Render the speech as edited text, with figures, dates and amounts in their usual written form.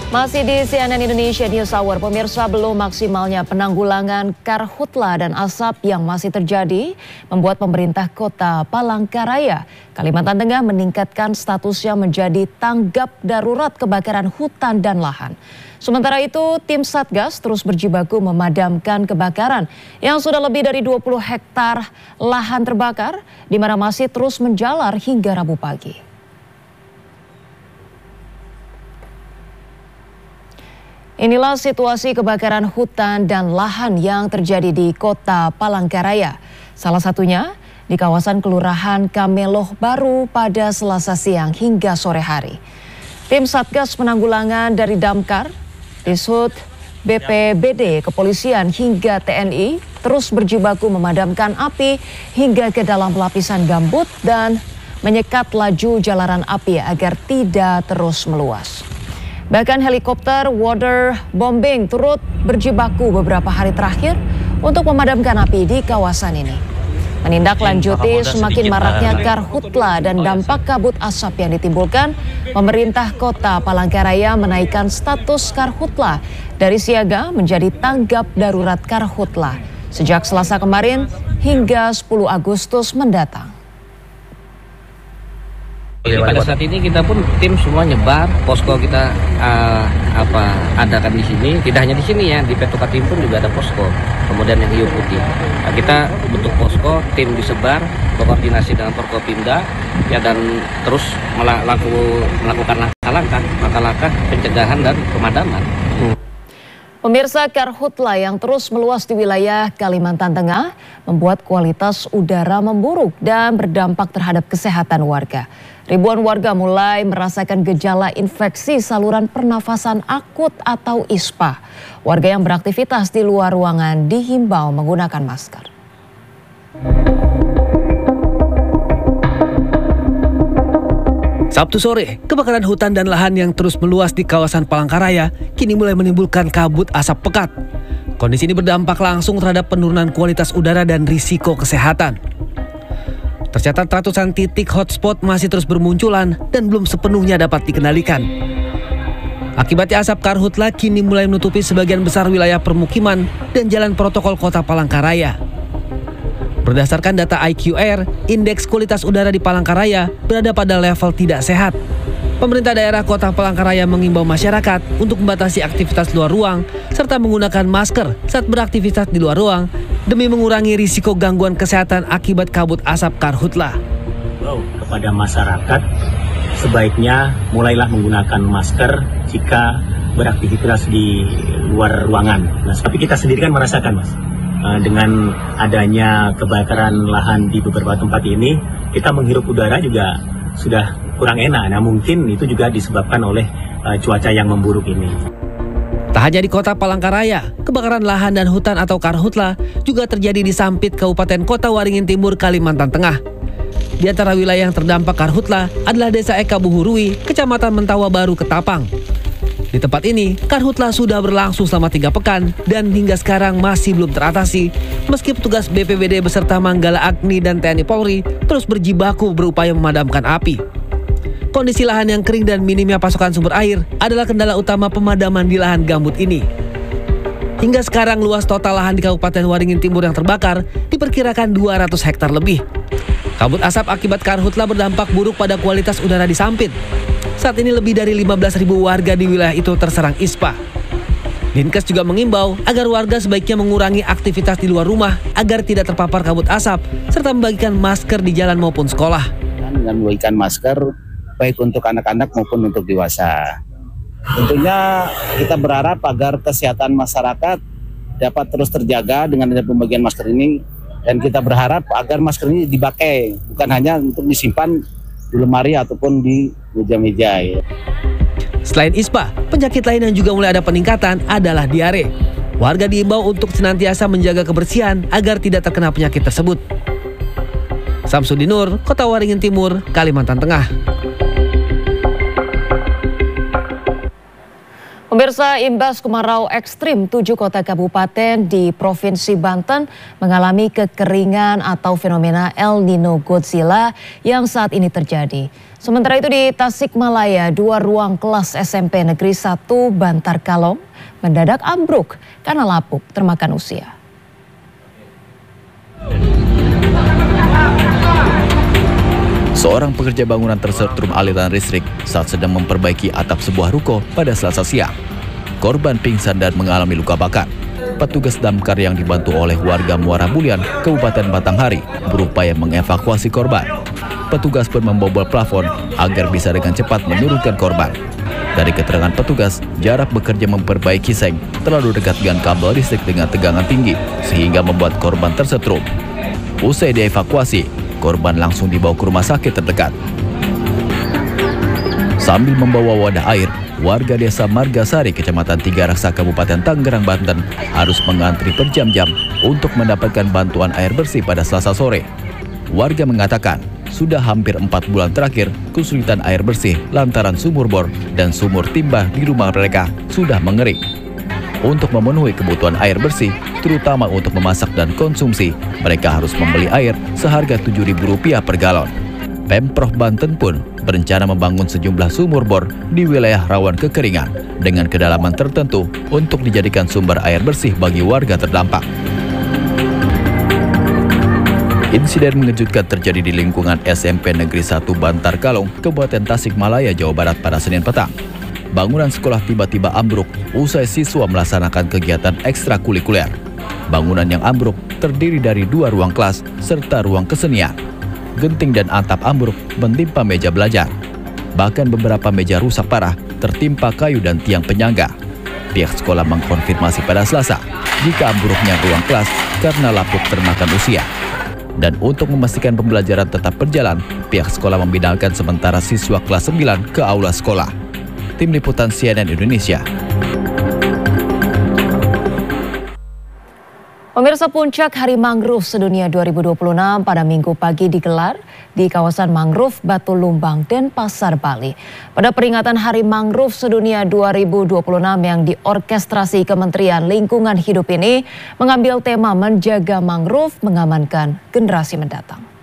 Masih di CNN Indonesia News Hour, pemirsa, belum maksimalnya penanggulangan karhutla dan asap yang masih terjadi membuat pemerintah kota Palangkaraya, Kalimantan Tengah meningkatkan statusnya menjadi tanggap darurat kebakaran hutan dan lahan. Sementara itu, tim Satgas terus berjibaku memadamkan kebakaran yang sudah lebih dari 20 hektar lahan terbakar, di mana masih terus menjalar hingga Rabu pagi. Inilah situasi kebakaran hutan dan lahan yang terjadi di kota Palangkaraya. Salah satunya di kawasan Kelurahan Kameloh Baru pada Selasa siang hingga sore hari. Tim Satgas Penanggulangan dari Damkar, Dishub, BPBD, Kepolisian hingga TNI terus berjibaku memadamkan api hingga ke dalam lapisan gambut dan menyekat laju jalaran api agar tidak terus meluas. Bahkan helikopter waterbombing turut berjibaku beberapa hari terakhir untuk memadamkan api di kawasan ini. Menindaklanjuti semakin maraknya karhutla dan dampak kabut asap yang ditimbulkan, pemerintah kota Palangkaraya menaikkan status karhutla dari siaga menjadi tanggap darurat karhutla sejak Selasa kemarin hingga 10 Agustus mendatang. Pada saat ini kita pun tim semua nyebar, posko kita adakan di sini, tidak hanya di sini ya, di Petokatim pun juga ada posko, kemudian yang Hiu Putih. Nah, kita bentuk posko, tim disebar, berkoordinasi dengan Forkopimda, ya, dan terus melakukan langkah-langkah pencegahan dan pemadaman. Pemirsa, karhutla yang terus meluas di wilayah Kalimantan Tengah membuat kualitas udara memburuk dan berdampak terhadap kesehatan warga. Ribuan warga mulai merasakan gejala infeksi saluran pernafasan akut atau ISPA. Warga yang beraktivitas di luar ruangan dihimbau menggunakan masker. Sabtu sore, kebakaran hutan dan lahan yang terus meluas di kawasan Palangkaraya kini mulai menimbulkan kabut asap pekat. Kondisi ini berdampak langsung terhadap penurunan kualitas udara dan risiko kesehatan. Tercatat ratusan titik hotspot masih terus bermunculan dan belum sepenuhnya dapat dikendalikan. Akibatnya asap karhutla kini mulai menutupi sebagian besar wilayah permukiman dan jalan protokol kota Palangkaraya. Berdasarkan data IQR, indeks kualitas udara di Palangkaraya berada pada level tidak sehat. Pemerintah daerah kota Palangkaraya mengimbau masyarakat untuk membatasi aktivitas luar ruang serta menggunakan masker saat beraktivitas di luar ruang demi mengurangi risiko gangguan kesehatan akibat kabut asap karhutla. Kepada masyarakat, sebaiknya mulailah menggunakan masker jika beraktivitas di luar ruangan. Nah, tapi kita sendiri kan merasakan, Mas. Dengan adanya kebakaran lahan di beberapa tempat ini, kita menghirup udara juga sudah kurang enak. Nah, mungkin itu juga disebabkan oleh cuaca yang memburuk ini. Tak hanya di kota Palangkaraya, kebakaran lahan dan hutan atau karhutla juga terjadi di Sampit, Kabupaten Kota Waringin Timur, Kalimantan Tengah. Di antara wilayah yang terdampak karhutla adalah Desa Eka Buhurui, Kecamatan Mentawa Baru, Ketapang. Di tempat ini, karhutla sudah berlangsung selama 3 pekan dan hingga sekarang masih belum teratasi, meski petugas BPBD beserta Manggala Agni dan TNI Polri terus berjibaku berupaya memadamkan api. Kondisi lahan yang kering dan minimnya pasokan sumber air adalah kendala utama pemadaman di lahan gambut ini. Hingga sekarang luas total lahan di Kabupaten Waringin Timur yang terbakar diperkirakan 200 hektar lebih. Kabut asap akibat karhutla berdampak buruk pada kualitas udara di Sampit. Saat ini lebih dari 15.000 warga di wilayah itu terserang ISPA. Dinkes juga mengimbau agar warga sebaiknya mengurangi aktivitas di luar rumah agar tidak terpapar kabut asap, serta membagikan masker di jalan maupun sekolah. Dengan membagikan masker baik untuk anak-anak maupun untuk dewasa. Tentunya kita berharap agar kesehatan masyarakat dapat terus terjaga dengan adanya pembagian masker ini, dan kita berharap agar masker ini dipakai, bukan hanya untuk disimpan di lemari ataupun di meja-meja. Ya. Selain ISPA, penyakit lain yang juga mulai ada peningkatan adalah diare. Warga diimbau untuk senantiasa menjaga kebersihan agar tidak terkena penyakit tersebut. Samsudin Nur, Kota Waringin Timur, Kalimantan Tengah. Pemirsa, imbas kemarau ekstrim, 7 kota kabupaten di Provinsi Banten mengalami kekeringan atau fenomena El Nino Godzilla yang saat ini terjadi. Sementara itu di Tasikmalaya, 2 ruang kelas SMP Negeri 1 Bantar Kalong mendadak ambruk karena lapuk termakan usia. Seorang pekerja bangunan tersetrum aliran listrik saat sedang memperbaiki atap sebuah ruko pada Selasa siang. Korban pingsan dan mengalami luka bakar. Petugas damkar yang dibantu oleh warga Muara Bulian, Kabupaten Batanghari, berupaya mengevakuasi korban. Petugas pun membobol plafon agar bisa dengan cepat menurunkan korban. Dari keterangan petugas, jarak bekerja memperbaiki seng terlalu dekat dengan kabel listrik dengan tegangan tinggi, sehingga membuat korban tersetrum. Usai dievakuasi, korban langsung dibawa ke rumah sakit terdekat. Sambil membawa wadah air, warga desa Margasari, Kecamatan Tiga Raksa, Kabupaten Tangerang, Banten harus mengantri berjam-jam untuk mendapatkan bantuan air bersih pada Selasa sore. Warga mengatakan sudah hampir 4 bulan terakhir kesulitan air bersih lantaran sumur bor dan sumur timah di rumah mereka sudah mengering. Untuk memenuhi kebutuhan air bersih, terutama untuk memasak dan konsumsi, mereka harus membeli air seharga Rp7.000 per galon. Pemprov Banten pun berencana membangun sejumlah sumur bor di wilayah rawan kekeringan dengan kedalaman tertentu untuk dijadikan sumber air bersih bagi warga terdampak. Insiden mengejutkan terjadi di lingkungan SMP Negeri 1 Bantar Kalong, Kabupaten Tasikmalaya, Jawa Barat pada Senin petang. Bangunan sekolah tiba-tiba ambruk usai siswa melaksanakan kegiatan ekstrakurikuler. Bangunan yang ambruk terdiri dari 2 ruang kelas serta ruang kesenian. Genting dan atap ambruk menimpa meja belajar. Bahkan beberapa meja rusak parah tertimpa kayu dan tiang penyangga. Pihak sekolah mengkonfirmasi pada Selasa jika ambruknya ruang kelas karena lapuk termakan usia. Dan untuk memastikan pembelajaran tetap berjalan, pihak sekolah memindahkan sementara siswa kelas 9 ke aula sekolah. Tim Liputan CNN Indonesia. Pemirsa, puncak Hari Mangrove Sedunia 2026 pada Minggu pagi digelar di kawasan mangrove Batu Lumbang, Denpasar, Bali. Pada peringatan Hari Mangrove Sedunia 2026 yang diorkestrasi Kementerian Lingkungan Hidup ini mengambil tema menjaga mangrove mengamankan generasi mendatang.